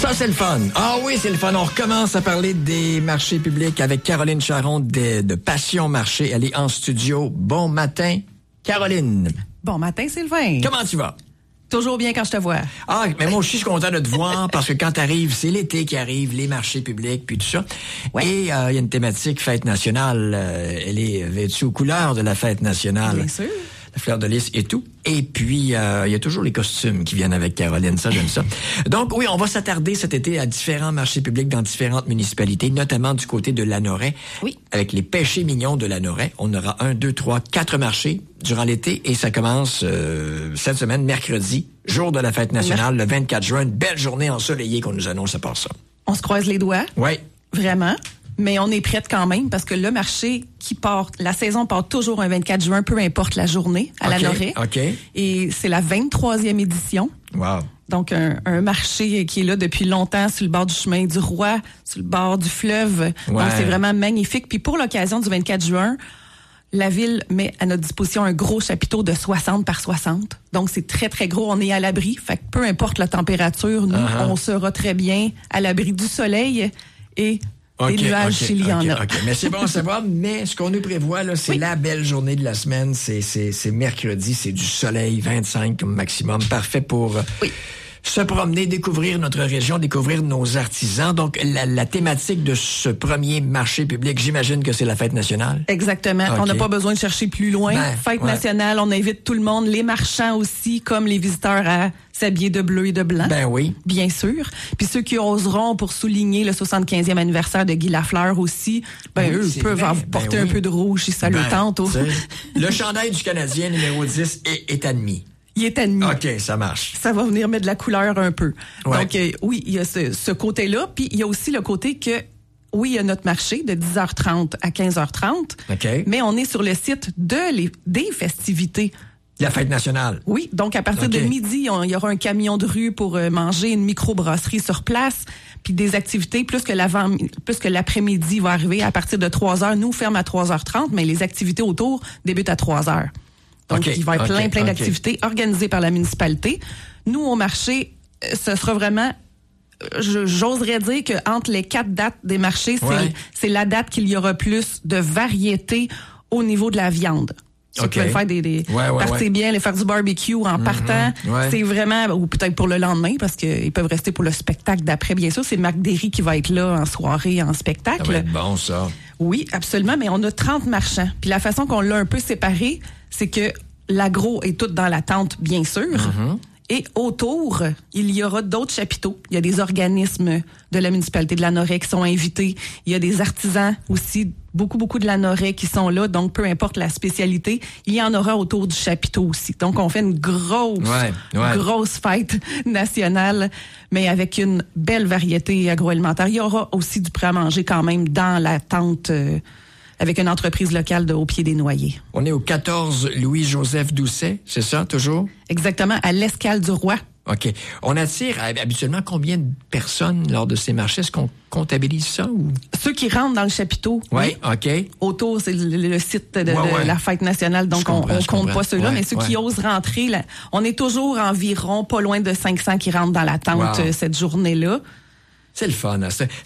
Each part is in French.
Ça, c'est le fun. Ah oui, c'est le fun. On recommence à parler des marchés publics avec Caroline Charon de Passion Marché. Elle est en studio. Bon matin, Caroline. Bon matin, Sylvain. Comment tu vas? Toujours bien quand je te vois. Ah, mais moi aussi, je suis content de te voir parce que quand t'arrives, c'est l'été qui arrive, les marchés publics, puis tout ça. Ouais. Et il y a une thématique fête nationale. Elle est vêtue aux couleurs de la fête nationale. Bien sûr. La fleur de lys et tout. Et puis, il y a toujours les costumes qui viennent avec Caroline. Ça, j'aime ça. Donc, oui, on va s'attarder cet été à différents marchés publics dans différentes municipalités, notamment du côté de Lanoraie. Oui. Avec les péchés mignons de Lanoraie. On aura 1, 2, 3, 4 marchés durant l'été et ça commence cette semaine, mercredi, jour de la fête nationale, le 24 juin. Une belle journée ensoleillée qu'on nous annonce à part ça. On se croise les doigts. Oui. Vraiment. Mais on est prête quand même parce que le marché qui part, la saison part toujours un 24 juin, peu importe la journée à Lanoraie. OK. Et c'est la 23e édition. Wow. Donc, un marché qui est là depuis longtemps sur le bord du chemin du Roi, sur le bord du fleuve. Ouais. Donc, c'est vraiment magnifique. Puis pour l'occasion du 24 juin, la ville met à notre disposition un gros chapiteau de 60 par 60. Donc, c'est très, très gros. On est à l'abri. Fait que peu importe la température, nous, on sera très bien à l'abri du soleil et des nuages s'il y en a. OK. Mais c'est bon à savoir. Mais ce qu'on nous prévoit, là, c'est la belle journée de la semaine. C'est mercredi, c'est du soleil, 25 comme maximum. Parfait pour se promener, découvrir notre région, découvrir nos artisans. Donc, la thématique de ce premier marché public, j'imagine que c'est la fête nationale. Exactement. Okay. On n'a pas besoin de chercher plus loin. Fête nationale, on invite tout le monde, les marchands aussi, comme les visiteurs à s'habiller de bleu et de blanc. Ben oui. Bien sûr. Puis ceux qui oseront pour souligner le 75e anniversaire de Guy Lafleur aussi, eux peuvent porter un peu de rouge si ça le tente. Le chandail du Canadien numéro 10 est admis. Il est admis. OK, ça marche. Ça va venir mettre de la couleur un peu. Ouais. Donc, oui, il y a ce côté-là. Puis, il y a aussi le côté que, oui, il y a notre marché de 10h30 à 15h30. OK. Mais on est sur le site des festivités. La fête nationale. Oui, donc à partir de midi, il y aura un camion de rue pour manger, une microbrasserie sur place, puis des activités plus que l'après-midi va arriver à partir de 3h. Nous, on ferme à 3h30, mais les activités autour débutent à 3h. Donc, il va y avoir plein d'activités organisées par la municipalité. Nous, au marché, ce sera vraiment, j'oserais dire qu'entre les 4 dates des marchés, c'est la date qu'il y aura plus de variété au niveau de la viande. Si vous pouvez faire des partir bien, les faire du barbecue en partant, c'est vraiment, ou peut-être pour le lendemain, parce qu'ils peuvent rester pour le spectacle d'après, bien sûr. C'est Marc Derry qui va être là en soirée, en spectacle. Ça va être bon, ça. Oui, absolument, mais on a 30 marchands. Puis la façon qu'on l'a un peu séparé, c'est que l'agro est tout dans la tente, bien sûr. Et autour, il y aura d'autres chapiteaux. Il y a des organismes de la municipalité de Lanoraie qui sont invités. Il y a des artisans aussi, beaucoup de Lanoraie qui sont là. Donc, peu importe la spécialité, il y en aura autour du chapiteau aussi. Donc, on fait une grosse fête nationale, mais avec une belle variété agroalimentaire. Il y aura aussi du prêt à manger quand même dans la tente avec une entreprise locale au pied des Noyers. On est au 14 Louis-Joseph Doucet, c'est ça, toujours? Exactement, à l'Escale du Roi. OK. On attire habituellement combien de personnes lors de ces marchés? Est-ce qu'on comptabilise ça? Ou? Ceux qui rentrent dans le chapiteau. Oui, OK. Autour, c'est le site de la fête nationale, donc on compte pas ceux-là, mais ceux qui osent rentrer, là, on est toujours environ pas loin de 500 qui rentrent dans la tente cette journée-là. C'est le fun.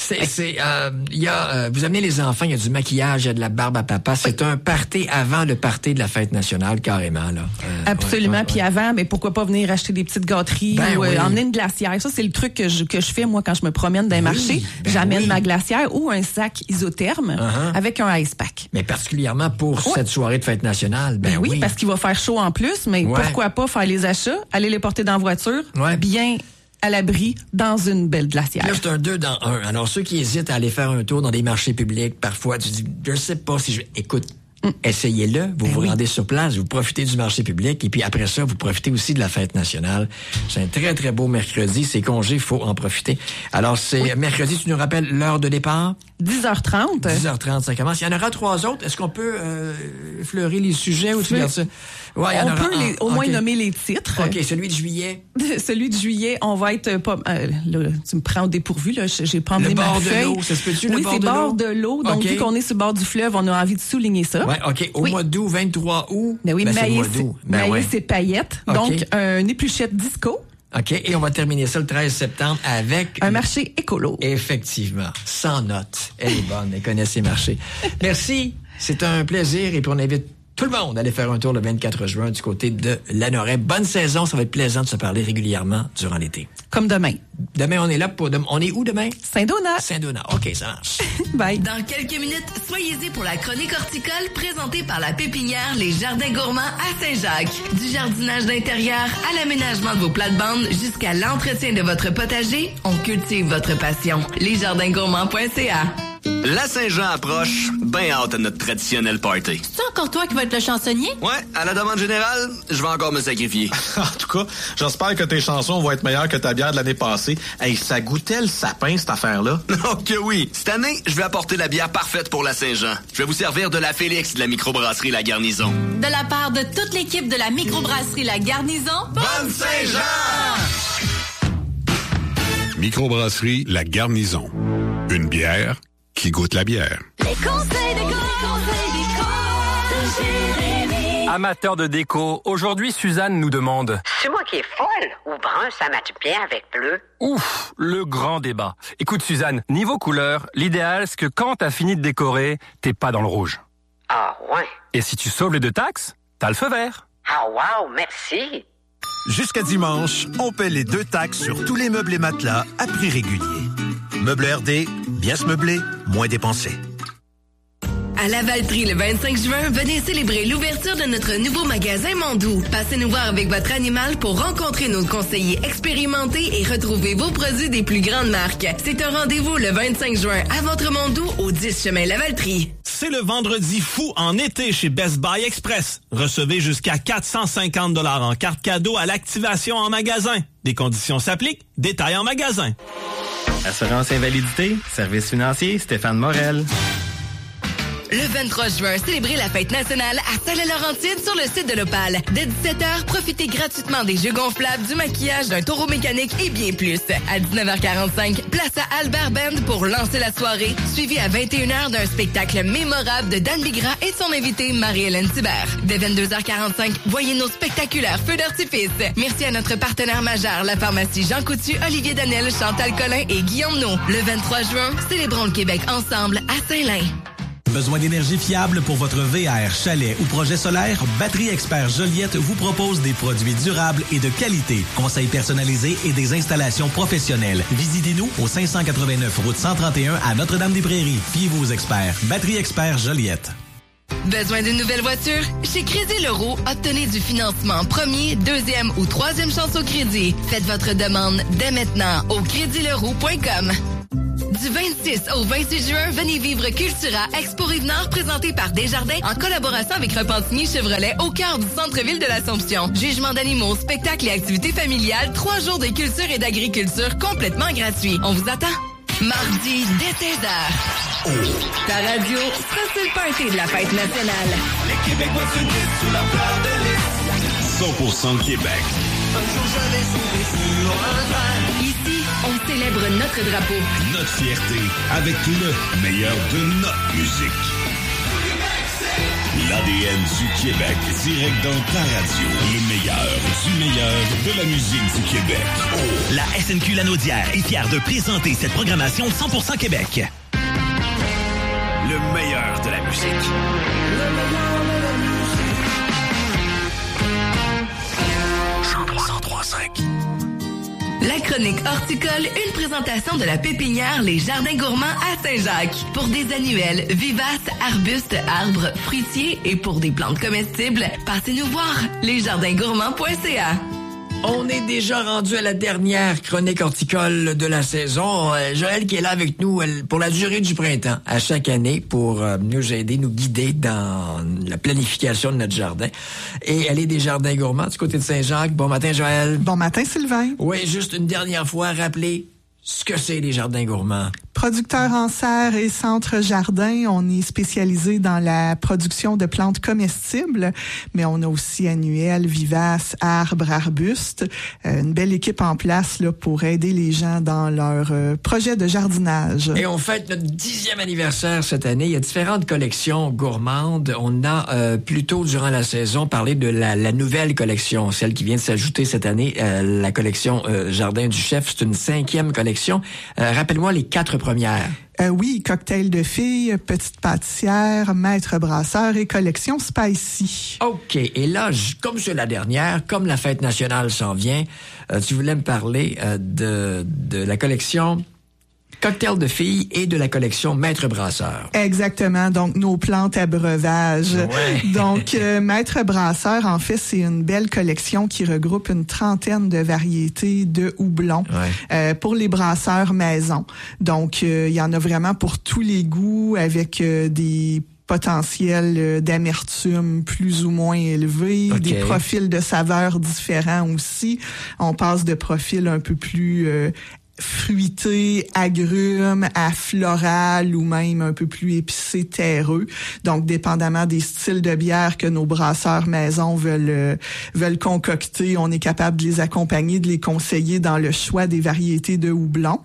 Vous amenez les enfants, il y a du maquillage, il y a de la barbe à papa. C'est un party avant le party de la fête nationale, carrément. Là. Absolument. Puis avant, mais pourquoi pas venir acheter des petites gâteries ou emmener une glacière. Ça, c'est le truc que je fais, moi, quand je me promène dans les marchés. J'amène ma glacière ou un sac isotherme avec un ice pack. Mais particulièrement pour cette soirée de fête nationale. Oui, parce qu'il va faire chaud en plus, mais pourquoi pas faire les achats, aller les porter dans la voiture, bien à l'abri dans une belle glacière. Là, c'est un 2 dans 1. Alors, ceux qui hésitent à aller faire un tour dans des marchés publics, parfois, tu dis, je sais pas si je vais... Écoute, essayez-le, vous rendez sur place, vous profitez du marché public, et puis après ça, vous profitez aussi de la fête nationale. C'est un très, très beau mercredi. C'est congé, il faut en profiter. Alors, c'est mercredi, tu nous rappelles l'heure de départ? 10h30. 10h30, ça commence. Il y en aura 3 autres. Est-ce qu'on peut effleurer les sujets ou tu regardes ça? Ouais, on peut au moins nommer les titres. OK, celui de juillet. Celui de juillet, on va être pas... là, tu me prends au dépourvu, là, j'ai pas emmené ma feuille. Le bord de l'eau, ça se peut-tu, le bord de l'eau? Oui, c'est bord de l'eau. Donc, vu qu'on est sur le bord du fleuve, on a envie de souligner ça. Ouais, OK. Au mois d'août, 23 août. Ben oui, c'est le mois d'août. maïs et paillettes. Okay. Donc, une épluchette disco. OK, et on va terminer ça le 13 septembre avec... Un marché écolo. Effectivement, sans notes. Elle est bonne, elle connaît ses marchés. Merci, c'est un plaisir et puis on invite tout le monde à aller faire un tour le 24 juin du côté de Lanoraie. Bonne saison, ça va être plaisant de se parler régulièrement durant l'été. Comme demain. Demain, on est là pour... On est où demain? Saint-Donat. Saint-Donat, OK, ça marche. Bye. Dans quelques minutes, soyez-y pour la chronique horticole présentée par la pépinière Les Jardins Gourmands à Saint-Jacques. Du jardinage d'intérieur à l'aménagement de vos plates-bandes jusqu'à l'entretien de votre potager, on cultive votre passion. Lesjardingourmands.ca. La Saint-Jean approche, ben hâte à notre traditionnel party. C'est encore toi qui vas être le chansonnier? Ouais, à la demande générale, je vais encore me sacrifier. En tout cas, j'espère que tes chansons vont être meilleures que ta bière de l'année passée. Hey, ça goûtait le sapin, cette affaire-là. Oh que oui! Cette année, je vais apporter la bière parfaite pour la Saint-Jean. Je vais vous servir de la Félix de la microbrasserie La Garnison. De la part de toute l'équipe de la microbrasserie La Garnison, Bonne Saint-Jean! Microbrasserie La Garnison. Une bière qui goûte la bière. les conseils déco, de Jérémy. Amateurs de déco, aujourd'hui Suzanne nous demande... C'est moi qui est folle ou brun, ça matche bien avec bleu? Ouf, le grand débat. Écoute Suzanne, niveau couleur, l'idéal c'est que quand t'as fini de décorer, t'es pas dans le rouge. Ah ouais. Et si tu sauves les 2 taxes, t'as le feu vert. Ah wow, merci. Jusqu'à dimanche, on paie les 2 taxes sur tous les meubles et matelas à prix régulier. Meubles RD, bien se meubler, moins dépenser. À Lavaltrie, le 25 juin, venez célébrer l'ouverture de notre nouveau magasin Mondou. Passez nous voir avec votre animal pour rencontrer nos conseillers expérimentés et retrouver vos produits des plus grandes marques. C'est un rendez-vous le 25 juin à votre Mondou au 10 chemin Lavaltrie. C'est le vendredi fou en été chez Best Buy Express. Recevez jusqu'à 450 $ en carte cadeau à l'activation en magasin. Des conditions s'appliquent, détails en magasin. Assurance invalidité, service financier, Stéphane Morel. Le 23 juin, célébrez la fête nationale à Saint-Laurentide sur le site de l'Opale. Dès 17h, profitez gratuitement des jeux gonflables, du maquillage, d'un taureau mécanique et bien plus. À 19h45, place à Albert Band pour lancer la soirée, suivi à 21h d'un spectacle mémorable de Dan Bigra et son invité Marie-Hélène Thibert. Dès 22h45, voyez nos spectaculaires feux d'artifice. Merci à notre partenaire majeur, la pharmacie Jean Coutu, Olivier Danel, Chantal Collin et Guillaume No. Le 23 juin, célébrons le Québec ensemble à Saint-Lin. Besoin d'énergie fiable pour votre VR, chalet ou projet solaire? Batterie Expert Joliette vous propose des produits durables et de qualité, conseils personnalisés et des installations professionnelles. Visitez-nous au 589 route 131 à Notre-Dame-des-Prairies. Fiez-vous aux experts. Batterie Expert Joliette. Besoin d'une nouvelle voiture? Chez Crédit Leroux, obtenez du financement premier, deuxième ou troisième chance au crédit. Faites votre demande dès maintenant au créditleroux.com. Du 26 au 28 juin, venez vivre Cultura Expo Rive-Nord présenté par Desjardins en collaboration avec Repentigny Chevrolet au cœur du centre-ville de l'Assomption. Jugement d'animaux, spectacles et activités familiales, 3 jours de culture et d'agriculture complètement gratuits. On vous attend. Mardi, dès 16h. Ta radio sera sur le party de la fête nationale. Les Québécois s'unissent sous la fleur de lys. 100% Québec. Un jour je l'ai soufflé sur un train. Ici, on célèbre notre drapeau. Notre fierté avec le meilleur de notre musique. L'ADN du Québec, direct dans ta radio. Le meilleur du meilleur de la musique du Québec. Oh. La SNQ Lanaudière est fière de présenter cette programmation 100% Québec. Le meilleur de la musique. Le meilleur de la musique. 100.5. La chronique horticole, une présentation de la pépinière Les Jardins Gourmands à Saint-Jacques. Pour des annuels, vivaces, arbustes, arbres, fruitiers et pour des plantes comestibles, passez nous voir, lesjardingourmands.ca. On est déjà rendu à la dernière chronique horticole de la saison. Joël qui est là avec nous pour la durée du printemps, à chaque année, pour nous aider, nous guider dans la planification de notre jardin. Et elle est des Jardins Gourmands du côté de Saint-Jacques. Bon matin, Joël. Bon matin, Sylvain. Oui, juste une dernière fois, rappelez ce que c'est les jardins gourmands. Producteur en serre et centre jardin, on est spécialisé dans la production de plantes comestibles, mais on a aussi annuelles, vivaces, arbres, arbustes. Une belle équipe en place là pour aider les gens dans leur projet de jardinage. Et on fête notre 10e anniversaire cette année. Il y a différentes collections gourmandes. On a plus tôt durant la saison parlé de la nouvelle collection, celle qui vient de s'ajouter cette année, la collection Jardin du Chef. C'est une 5e collection. Rappelle-moi les 4 premières. Oui, cocktail de filles, petite pâtissière, maître brasseur et collection spicy. OK. Et là, comme c'est la dernière, comme la fête nationale s'en vient, tu voulais me parler de la collection cocktail de filles et de la collection Maître Brasseur. Exactement. Donc, nos plantes à breuvage. Ouais. Donc, Maître Brasseur, en fait, c'est une belle collection qui regroupe une 30aine de variétés de houblon pour les brasseurs maison. Donc, il y en a vraiment pour tous les goûts avec des potentiel d'amertume plus ou moins élevé, des profils de saveurs différents aussi. On passe de profils un peu plus fruité, agrumes, à floral ou même un peu plus épicé, terreux. Donc, dépendamment des styles de bière que nos brasseurs maison veulent concocter, on est capable de les accompagner, de les conseiller dans le choix des variétés de houblon.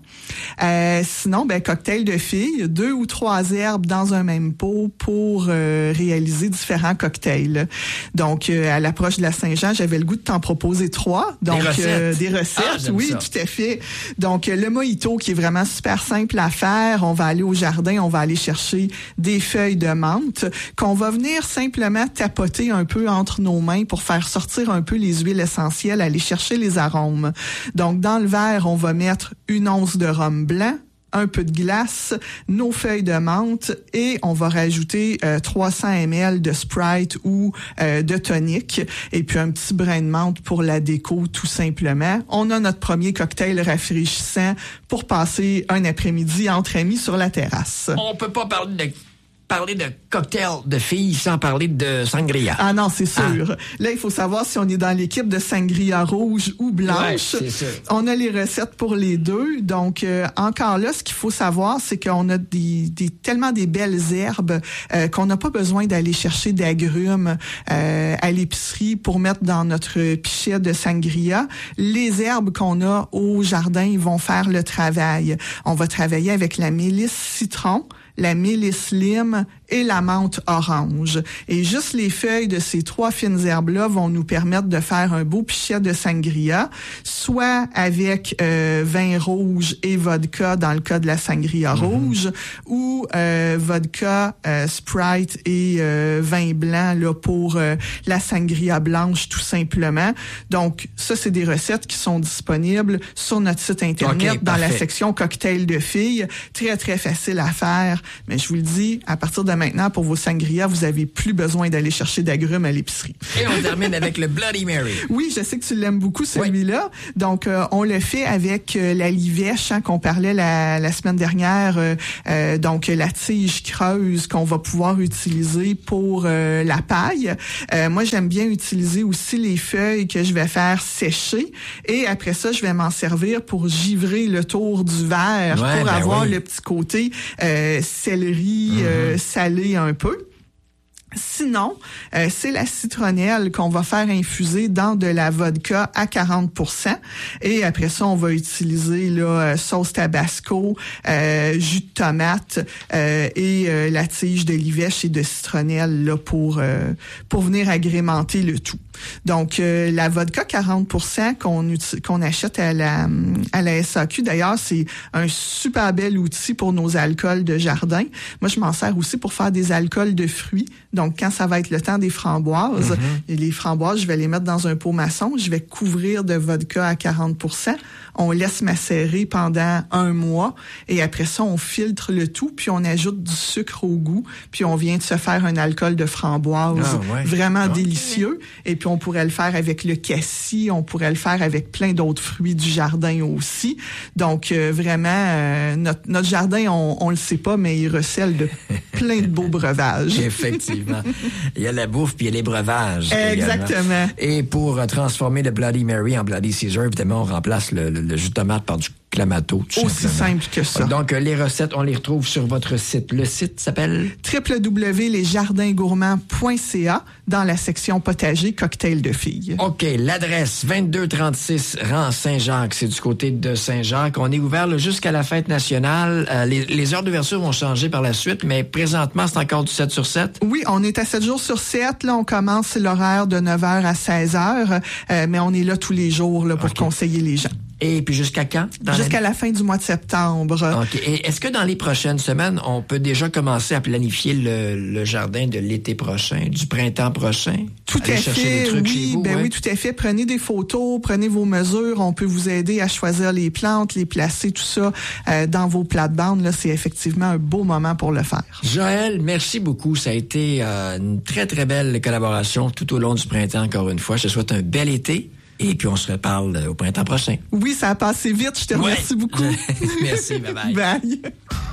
Sinon, cocktail de filles, 2 ou 3 herbes dans un même pot pour réaliser différents cocktails. Donc, à l'approche de la Saint-Jean, j'avais le goût de t'en proposer 3. Donc, des recettes, oui, ça. Tout à fait. Donc, le mojito qui est vraiment super simple à faire, on va aller au jardin, on va aller chercher des feuilles de menthe qu'on va venir simplement tapoter un peu entre nos mains pour faire sortir un peu les huiles essentielles, aller chercher les arômes. Donc, dans le verre, on va mettre 1 once de rhum blanc, un peu de glace, nos feuilles de menthe et on va rajouter 300 ml de Sprite ou de tonic et puis un petit brin de menthe pour la déco tout simplement. On a notre premier cocktail rafraîchissant pour passer un après-midi entre amis sur la terrasse. On peut pas parler de cocktail de filles sans parler de sangria. Ah non, c'est sûr. Là, il faut savoir si on est dans l'équipe de sangria rouge ou blanche. Ouais, c'est sûr. On a les recettes pour les deux. Donc, encore là, ce qu'il faut savoir, c'est qu'on a tellement des belles herbes qu'on n'a pas besoin d'aller chercher d'agrumes à l'épicerie pour mettre dans notre pichet de sangria. Les herbes qu'on a au jardin vont faire le travail. On va travailler avec la mélisse citron, la mélisse lime et la menthe orange. Et juste les feuilles de ces 3 fines herbes-là vont nous permettre de faire un beau pichet de sangria, soit avec vin rouge et vodka dans le cas de la sangria rouge, ou vodka, Sprite et vin blanc là pour la sangria blanche tout simplement. Donc, ça, c'est des recettes qui sont disponibles sur notre site Internet dans la section cocktail de filles. Très, très facile à faire. Mais je vous le dis, à partir de maintenant, pour vos sangria, vous avez plus besoin d'aller chercher d'agrumes à l'épicerie. Et on termine avec le Bloody Mary. Oui, je sais que tu l'aimes beaucoup, celui-là. Oui. Donc, on le fait avec la livèche qu'on parlait la semaine dernière. Donc, la tige creuse qu'on va pouvoir utiliser pour la paille. Moi, j'aime bien utiliser aussi les feuilles que je vais faire sécher. Et après ça, je vais m'en servir pour givrer le tour du verre pour avoir le petit côté céleri salé un peu. Sinon, c'est la citronnelle qu'on va faire infuser dans de la vodka à 40%. Et après ça, on va utiliser sauce tabasco, jus de tomate et la tige de livèche et de citronnelle là, pour venir agrémenter le tout. Donc, la vodka 40% qu'on achète à la SAQ, d'ailleurs, c'est un super bel outil pour nos alcools de jardin. Moi, je m'en sers aussi pour faire des alcools de fruits. Donc, quand ça va être le temps des framboises, les framboises, je vais les mettre dans un pot maçon, je vais couvrir de vodka à 40%. On laisse macérer pendant 1 mois et après ça, on filtre le tout, puis on ajoute du sucre au goût, puis on vient de se faire un alcool de framboise vraiment délicieux. Et puis, on pourrait le faire avec le cassis, on pourrait le faire avec plein d'autres fruits du jardin aussi. Donc, vraiment, notre jardin, on le sait pas, mais il recèle de plein de beaux breuvages. Effectivement. Il y a la bouffe puis il y a les breuvages. Exactement. Et pour transformer le Bloody Mary en Bloody Caesar, évidemment, on remplace le jus de tomate par du Clamato, tout Aussi simple que ça. Donc, les recettes, on les retrouve sur votre site. Le site s'appelle? www.lesjardingourmands.ca dans la section potager cocktail de filles. OK. L'adresse 2236 rang Saint-Jacques. C'est du côté de Saint-Jacques. On est ouvert là, jusqu'à la fête nationale. Les heures d'ouverture vont changer par la suite, mais présentement, c'est encore du 7 sur 7? Oui, on est à 7 jours sur 7. Là, on commence l'horaire de 9h à 16h, mais on est là tous les jours là, pour conseiller les gens. Et puis jusqu'à quand? Jusqu'à la fin du mois de septembre. OK. Et est-ce que dans les prochaines semaines, on peut déjà commencer à planifier le jardin de l'été prochain, du printemps prochain? Tout à fait, oui. Oui, tout à fait. Prenez des photos, prenez vos mesures. On peut vous aider à choisir les plantes, les placer, tout ça dans vos plates-bandes. Là, c'est effectivement un beau moment pour le faire. Joël, merci beaucoup. Ça a été une très, très belle collaboration tout au long du printemps, encore une fois. Je te souhaite un bel été. Et puis, on se reparle au printemps prochain. Oui, ça a passé vite. Je te remercie beaucoup. Merci, bye-bye. Bye.